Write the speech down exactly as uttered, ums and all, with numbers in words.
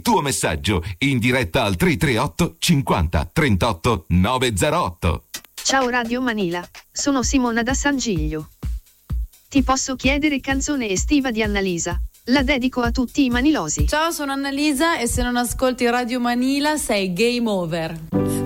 tuo messaggio in diretta al tre tre otto cinquanta trentotto novecentotto. Ciao Radio Manila, sono Simona da San Giglio. Ti posso chiedere canzone estiva di Annalisa? La dedico a tutti i manilosi. Ciao, sono Annalisa e se non ascolti Radio Manila sei game over.